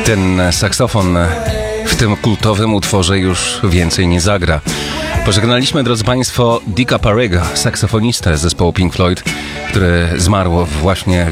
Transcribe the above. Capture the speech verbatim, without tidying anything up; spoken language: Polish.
Ten saksofon w tym kultowym utworze już więcej nie zagra. Pożegnaliśmy, drodzy Państwo, Dicka Parry'ego, saksofonistę zespołu Pink Floyd, który zmarł właśnie